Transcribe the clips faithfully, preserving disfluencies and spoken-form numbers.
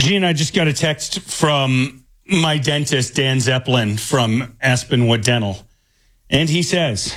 Gene, I just got a text from my dentist, Dan Zeppelin, from Aspenwood Dental. And he says,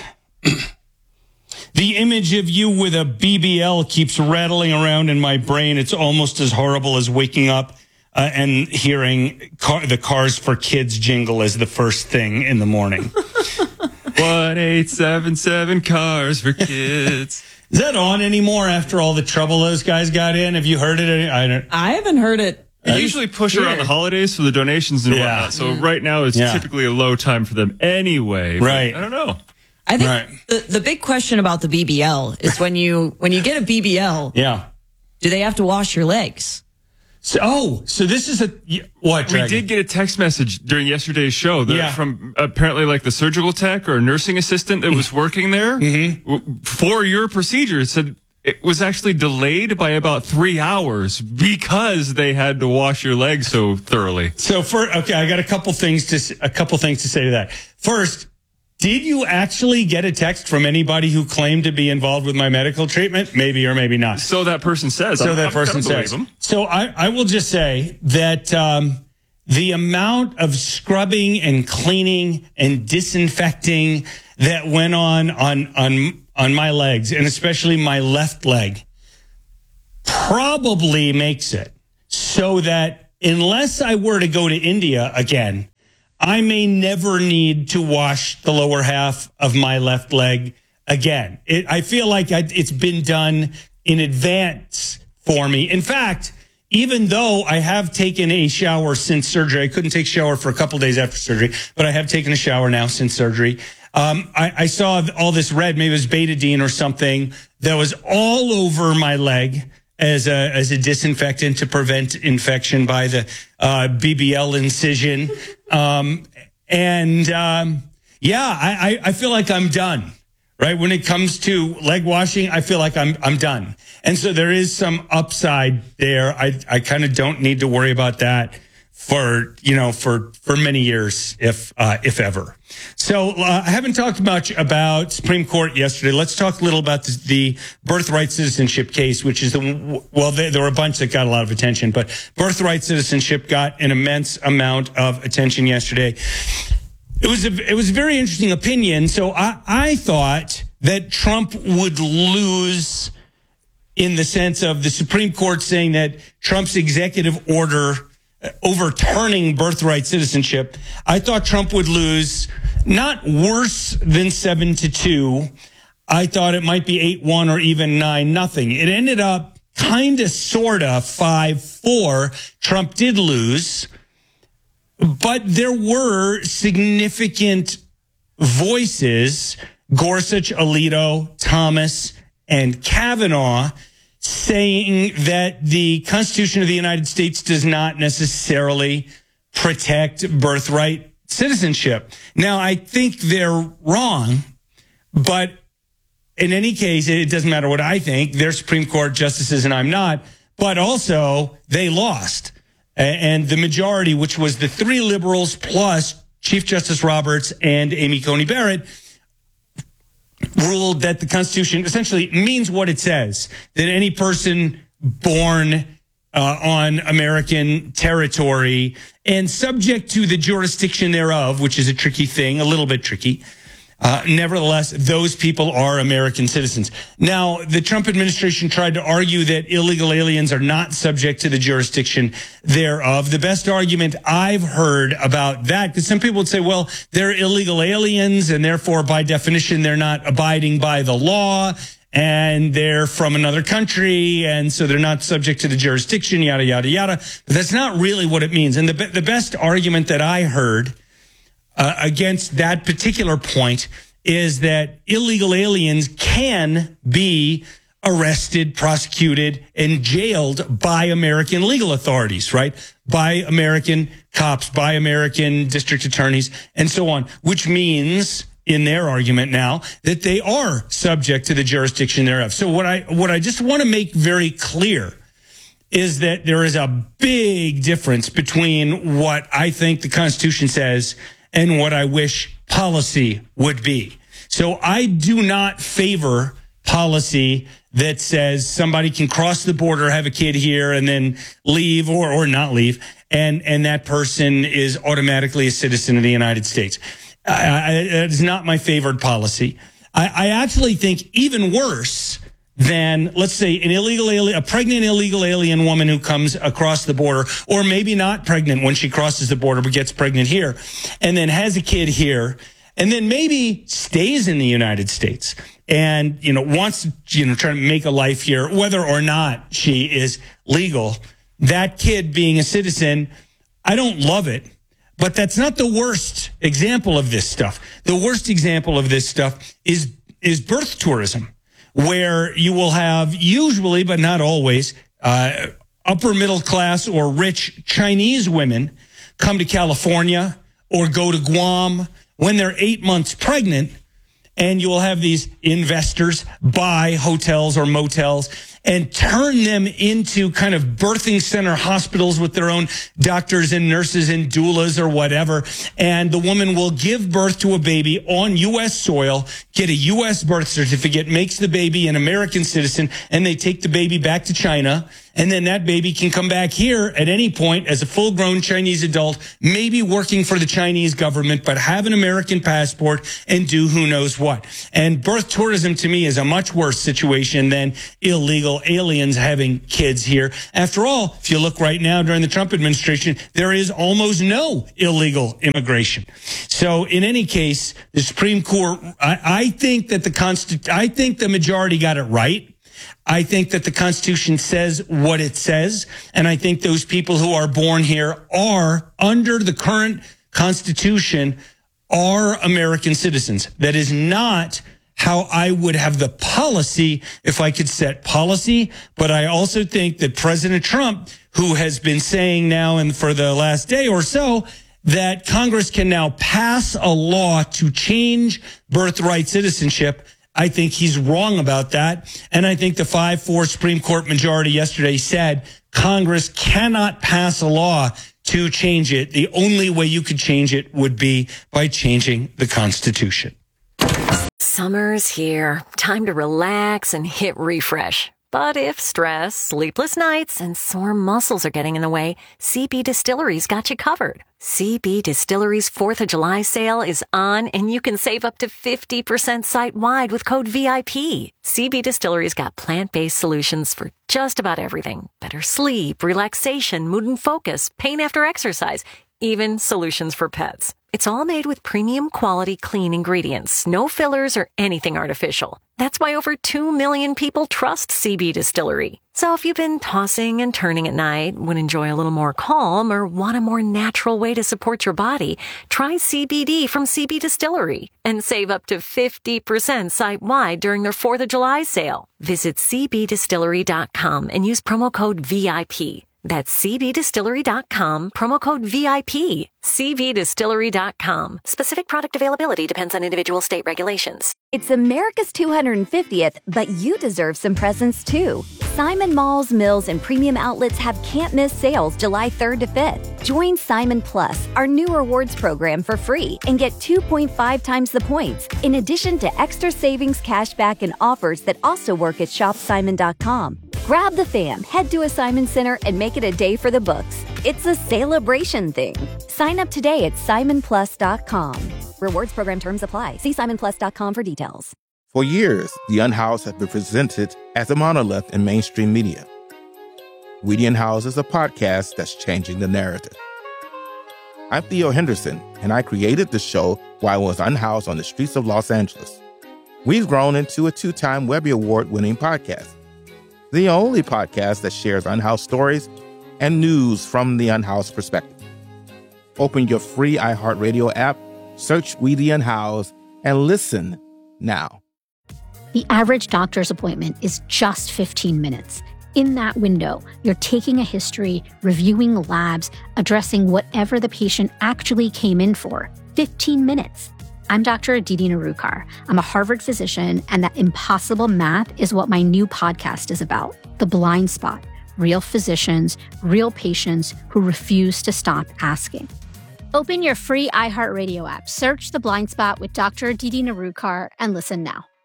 the image of you with a B B L keeps rattling around in my brain. It's almost as horrible as waking up uh, and hearing car- the Cars for Kids jingle as the first thing in the morning. one eight seven seven Cars for Kids. Is that on anymore after all the trouble those guys got in? Have you heard it? I don't. I haven't heard it. They usually push around the holidays for the donations and Yeah. whatnot. So right now it's Yeah. typically a low time for them anyway. but Right. I don't know. I think Right. the, the big question about the B B L is when you when you get a B B L, Yeah. do they have to wash your legs? So, oh, so this is a what? We Dragon? did get a text message during yesterday's show that Yeah. from apparently like the surgical tech or a nursing assistant that was working there mm-hmm. for your procedure. It said it was actually delayed by about three hours because they had to wash your legs so thoroughly. So for okay, I got a couple things to s- a couple things to say to that. First, did you actually get a text from anybody who claimed to be involved with my medical treatment? Maybe or maybe not. So that person says. So I'm, that I'm person gonna believe says. him. So I, I will just say that um, the amount of scrubbing and cleaning and disinfecting that went on on on on my legs, and especially my left leg, probably makes it so that unless I were to go to India again, I may never need to wash the lower half of my left leg again. It, I feel like I, it's been done in advance for me. In fact, even though I have taken a shower since surgery, I couldn't take a shower for a couple days after surgery, but I have taken a shower now since surgery. Um, I, I saw all this red, maybe it was betadine or something, that was all over my leg as a as a disinfectant to prevent infection by the uh, B B L incision. Um, and um, yeah, I, I, I feel like I'm done. Right when it comes to leg washing, I feel like I'm I'm done. And so there is some upside there. I I kind of don't need to worry about that for you know for for many years, if uh, if ever. So uh, I haven't talked much about Supreme Court yesterday. Let's talk a little about the, the birthright citizenship case, which is the well, there, there were a bunch that got a lot of attention, but birthright citizenship got an immense amount of attention yesterday. It was a, it was a very interesting opinion. So I, I thought that Trump would lose in the sense of the Supreme Court saying that Trump's executive order overturning birthright citizenship. I thought Trump would lose, not worse than seven to two. I thought it might be eight one or even nine nothing. It ended up kind of, sort of five four. Trump did lose. But there were significant voices, Gorsuch, Alito, Thomas, and Kavanaugh, saying that the Constitution of the United States does not necessarily protect birthright citizenship. Now, I think they're wrong, but in any case, it doesn't matter what I think. They're Supreme Court justices and I'm not, but also they lost. And the majority, which was the three liberals plus Chief Justice Roberts and Amy Coney Barrett, ruled that the Constitution essentially means what it says, that any person born uh, on American territory and subject to the jurisdiction thereof, which is a tricky thing, a little bit tricky, Uh, nevertheless, those people are American citizens. Now, the Trump administration tried to argue that illegal aliens are not subject to the jurisdiction thereof. The best argument I've heard about that, because some people would say, well, they're illegal aliens, and therefore, by definition, they're not abiding by the law, and they're from another country, and so they're not subject to the jurisdiction, yada, yada, yada. But that's not really what it means. And the, the best argument that I heard Uh, against that particular point is that illegal aliens can be arrested, prosecuted, and jailed by American legal authorities, right? By American cops, by American district attorneys, and so on, which means, in their argument now, that they are subject to the jurisdiction thereof. So what I what I just want to make very clear is that there is a big difference between what I think the Constitution says and what I wish policy would be. So I do not favor policy that says somebody can cross the border, have a kid here, and then leave or, or not leave, and, and that person is automatically a citizen of the United States. It's not my favorite policy. I, I actually think even worse than, let's say, an illegal alien, a pregnant illegal alien woman who comes across the border, or maybe not pregnant when she crosses the border, but gets pregnant here, and then has a kid here, and then maybe stays in the United States and, you know, wants to, you know, try to make a life here, whether or not she is legal. That kid being a citizen, I don't love it. But that's not the worst example of this stuff. The worst example of this stuff is is birth tourism, where you will have usually, but not always, uh, upper middle class or rich Chinese women come to California or go to Guam when they're eight months pregnant, and you will have these investors buy hotels or motels and turn them into kind of birthing center hospitals with their own doctors and nurses and doulas or whatever. And the woman will give birth to a baby on U S soil, get a U S birth certificate, makes the baby an American citizen, and they take the baby back to China. And then that baby can come back here at any point as a full-grown Chinese adult, maybe working for the Chinese government, but have an American passport and do who knows what. And birth tourism to me is a much worse situation than illegal aliens having kids here. After all, if you look right now during the Trump administration, there is almost no illegal immigration. So in any case, the Supreme Court, I, I think that the Consti- I think the majority got it right. I think that the Constitution says what it says, and I think those people who are born here are, under the current Constitution, are American citizens. That is not how I would have the policy if I could set policy, but I also think that President Trump, who has been saying now and for the last day or so that Congress can now pass a law to change birthright citizenship, I think he's wrong about that. And I think the five four Supreme Court majority yesterday said Congress cannot pass a law to change it. The only way you could change it would be by changing the Constitution. Summer's here. Time to relax and hit refresh. But if stress, sleepless nights, and sore muscles are getting in the way, C B Distillery's got you covered. C B Distillery's fourth of July sale is on, and you can save up to fifty percent site-wide with code V I P. C B Distillery's got plant-based solutions for just about everything. Better sleep, relaxation, mood and focus, pain after exercise, even solutions for pets. It's all made with premium quality clean ingredients, no fillers or anything artificial. That's why over two million people trust C B Distillery. So if you've been tossing and turning at night, would enjoy a little more calm, or want a more natural way to support your body, try C B D from C B Distillery and save up to fifty percent site-wide during their fourth of July sale. Visit C B distillery dot com and use promo code V I P. That's C B distillery dot com, promo code V I P. C B distillery dot com. Specific product availability depends on individual state regulations. It's America's two hundred fiftieth, but you deserve some presents too. Simon Malls, Mills, and premium outlets have can't-miss sales July third to fifth. Join Simon Plus, our new rewards program, for free and get two point five times the points, in addition to extra savings, cashback, and offers that also work at shop simon dot com. Grab the fam, head to a Simon Center, and make it a day for the books. It's a celebration thing. Sign up today at simon plus dot com. Rewards program terms apply. See simon plus dot com for details. For years, The Unhoused has been presented as a monolith in mainstream media. We the Unhoused is a podcast that's changing the narrative. I'm Theo Henderson, and I created the show while I was unhoused on the streets of Los Angeles. We've grown into a two-time Webby Award-winning podcast, the only podcast that shares unhoused stories and news from the unhoused perspective. Open your free iHeartRadio app, search We the Unhoused, and listen now. The average doctor's appointment is just fifteen minutes. In that window, you're taking a history, reviewing labs, addressing whatever the patient actually came in for. fifteen minutes. I'm Doctor Aditi Narukar. I'm a Harvard physician, and that impossible math is what my new podcast is about. The Blind Spot. Real physicians, real patients who refuse to stop asking. Open your free iHeartRadio app, search The Blind Spot with Doctor Aditi Narukar, and listen now.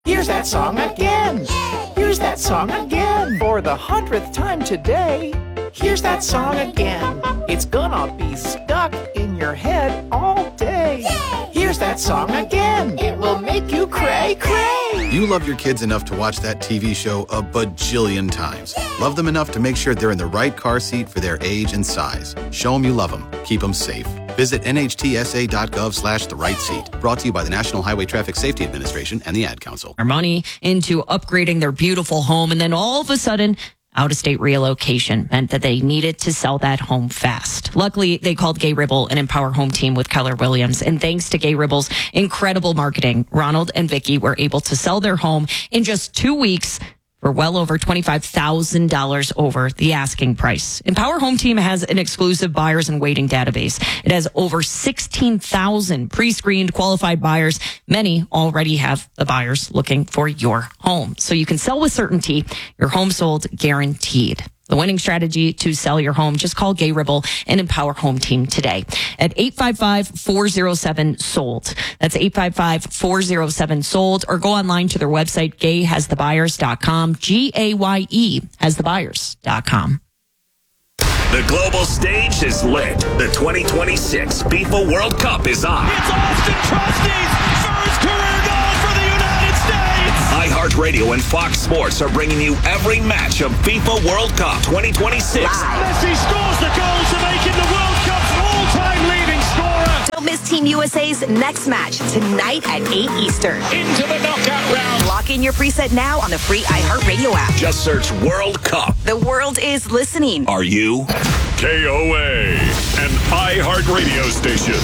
Here's that song again. Here's that song again. For the hundredth time today. Here's that song again. It's gonna be stuck in your head all day. Here's that song again. It will make you cray cray. You love your kids enough to watch that T V show a bajillion times. Love them enough to make sure they're in the right car seat for their age and size. Show them you love them. Keep them safe. Visit N H T S A dot gov slash the right seat. Brought to you by the National Highway Traffic Safety Administration and the Ad Council. Our money into upgrading their beautiful home, and then all of a sudden, out-of-state relocation meant that they needed to sell that home fast. Luckily, they called Gay Ribble and Empower Home Team with Keller Williams. And thanks to Gay Ribble's incredible marketing, Ronald and Vicky were able to sell their home in just two weeks for well over twenty-five thousand dollars over the asking price. Empower Home Team has an exclusive buyers and waiting database. It has over sixteen thousand pre-screened qualified buyers. Many already have the buyers looking for your home. So you can sell with certainty. Your home sold guaranteed. The winning strategy to sell your home, just call Gay Ribble and Empower Home Team today at eight five five, four oh seven, sold. That's eight five five, four oh seven, sold, or go online to their website, gay has the buyers dot com, G A Y E has the buyers dot com. The global stage is lit. The twenty twenty-six FIFA World Cup is on. It's Austin Trusty's first career goal for the United States. iHeartRadio and Fox Sports are bringing you every match of FIFA World Cup twenty twenty-six. Messi scores the goal to make him the World Cup's all-time leading scorer. Don't miss Team U S A's next match tonight at eight Eastern. Into the knockout round. Lock in your preset now on the free iHeartRadio app. Just search World Cup. The world is listening. Are you? K O A, an iHeartRadio station.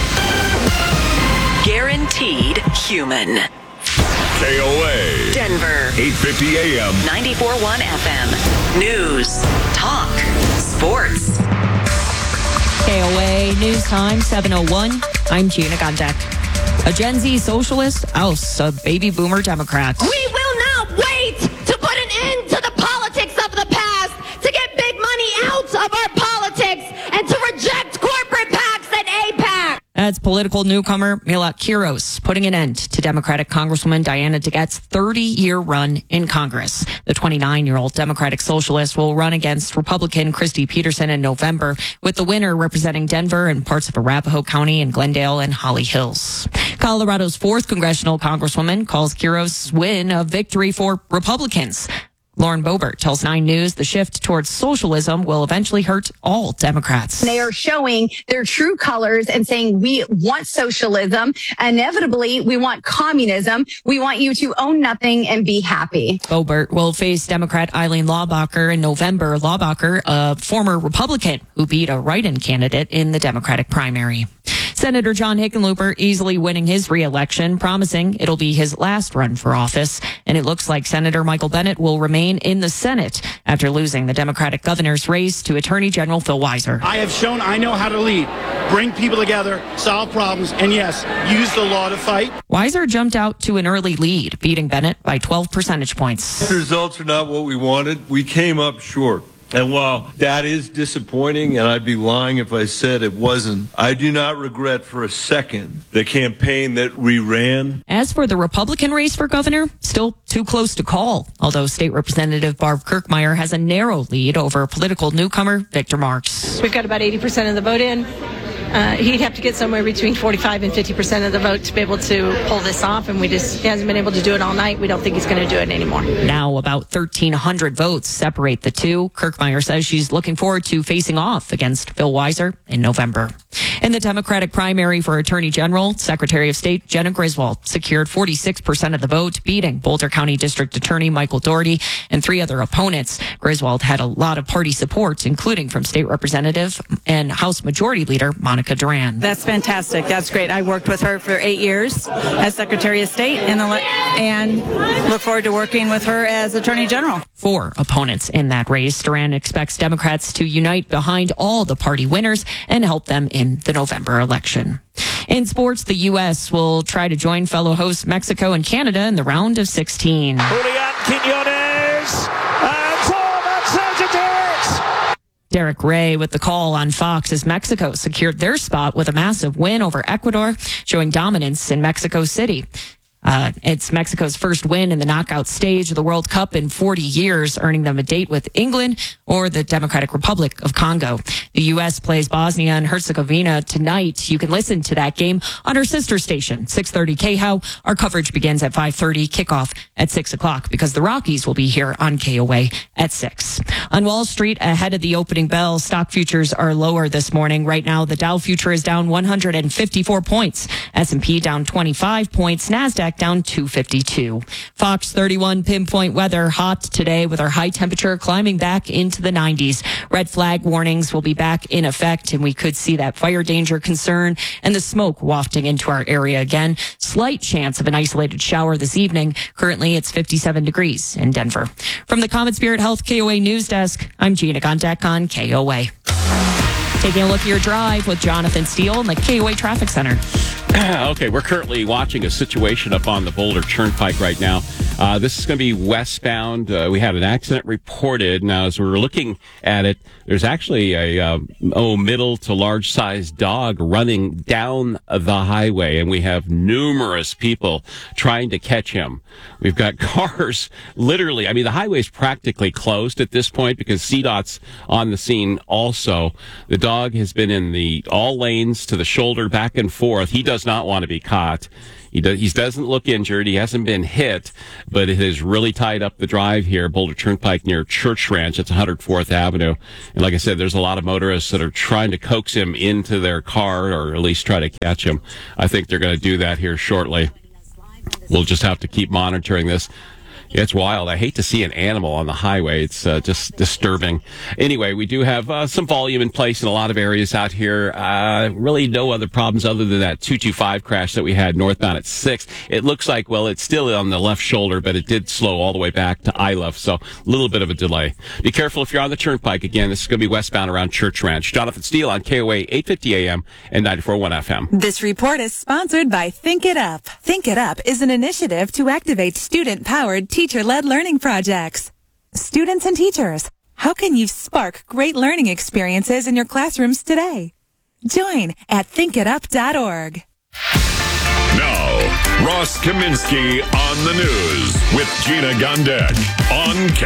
Guaranteed human. K O A. Denver. eight fifty A M. ninety-four point one F M. News. Talk. Sports. K O A News Time, seven oh one. I'm Gina Gondek. A Gen Z socialist ousts a baby boomer Democrat. We will not wait to put an end to the politics of the past, to get big money out of our politics, and to reject corporate PACs and AIPAC. That's political newcomer Mila Kuros putting an end to Democratic Congresswoman Diana DeGette's thirty-year run in Congress. The twenty-nine-year-old Democratic Socialist will run against Republican Christy Peterson in November, with the winner representing Denver and parts of Arapahoe County and Glendale and Holly Hills. Colorado's fourth congressional congresswoman calls Kuros' win a victory for Republicans. Lauren Boebert tells Nine News the shift towards socialism will eventually hurt all Democrats. They are showing their true colors and saying we want socialism. Inevitably, we want communism. We want you to own nothing and be happy. Boebert will face Democrat Eileen Laubacher in November. Laubacher, a former Republican who beat a write-in candidate in the Democratic primary. Senator John Hickenlooper easily winning his reelection, promising it'll be his last run for office. And it looks like Senator Michael Bennet will remain in the Senate after losing the Democratic governor's race to Attorney General Phil Weiser. I have shown I know how to lead, bring people together, solve problems, and yes, use the law to fight. Weiser jumped out to an early lead, beating Bennet by twelve percentage points. The results are not what we wanted. We came up short. And while that is disappointing, and I'd be lying if I said it wasn't, I do not regret for a second the campaign that we ran. As for the Republican race for governor, still too close to call, although State Representative Barb Kirkmeyer has a narrow lead over political newcomer Victor Marks. We've got about eighty percent of the vote in. Uh, he'd have to get somewhere between forty-five and fifty percent of the vote to be able to pull this off, and we just he hasn't been able to do it all night. We don't think he's going to do it anymore. Now about thirteen hundred votes separate the two. Kirkmeyer says she's looking forward to facing off against Phil Weiser in November. In the Democratic primary for Attorney General, Secretary of State Jenna Griswold secured forty-six percent of the vote, beating Boulder County District Attorney Michael Doherty and three other opponents. Griswold had a lot of party support, including from State Representative and House Majority Leader Monica Duran. That's fantastic. That's great. I worked with her for eight years as Secretary of State and, and look forward to working with her as Attorney General. Four opponents in that race. Duran expects Democrats to unite behind all the party winners and help them in the November election. In sports, the U S will try to join fellow hosts Mexico and Canada in the round of sixteen. Julian Quiñones and Tom Sanchez. Derek Ray with the call on Fox as Mexico secured their spot with a massive win over Ecuador, showing dominance in Mexico City. Uh, it's Mexico's first win in the knockout stage of the World Cup in forty years, earning them a date with England or the Democratic Republic of Congo. The U S plays Bosnia and Herzegovina tonight. You can listen to that game on our sister station, six thirty K H O W. Our coverage begins at five thirty, kickoff at six o'clock, because the Rockies will be here on K O A at six. On Wall Street, ahead of the opening bell, stock futures are lower this morning. Right now, the Dow future is down one hundred fifty-four points. S and P down twenty-five points. NASDAQ down two fifty-two. Fox thirty-one pinpoint weather hot today with our high temperature climbing back into the nineties. Red flag warnings will be back in effect, and we could see that fire danger concern and the smoke wafting into our area again. Slight chance of an isolated shower this evening. Currently, it's fifty-seven degrees in Denver. From the Common Spirit Health K O A News Desk, I'm Gina Gondek on K O A. Taking a look at your drive with Jonathan Steele in the K O A Traffic Center. Okay, we're currently watching a situation up on the Boulder Turnpike right now. Uh, this is going to be westbound. Uh, we had an accident reported. Now, as we're looking at it, there's actually a uh, oh middle to large sized dog running down the highway, and we have numerous people trying to catch him. We've got cars literally. I mean, the highway is practically closed at this point because C DOT's on the scene also. The dog has been in the all lanes to the shoulder, back and forth. He does not want to be caught. He, does, he doesn't look injured. He hasn't been hit, but it has really tied up the drive here, Boulder Turnpike near Church Ranch. It's one hundred fourth Avenue. And like I said, there's a lot of motorists that are trying to coax him into their car, or at least try to catch him. I think they're going to do that here shortly. We'll just have to keep monitoring this. It's wild. I hate to see an animal on the highway. It's uh, just disturbing. Anyway, we do have uh, some volume in place in a lot of areas out here. Uh, really no other problems other than that two two five crash that we had northbound at six. It looks like, well, it's still on the left shoulder, but it did slow all the way back to I L F, so a little bit of a delay. Be careful if you're on the Turnpike. Again, this is going to be westbound around Church Ranch. Jonathan Steele on K O A eight fifty A M and ninety-four point one F M. This report is sponsored by Think It Up. Think It Up is an initiative to activate student-powered teacher-led learning projects. Students and teachers, how can you spark great learning experiences in your classrooms today? Join at think it up dot org. Now, Ross Kaminsky on the news with Gina Gondek on K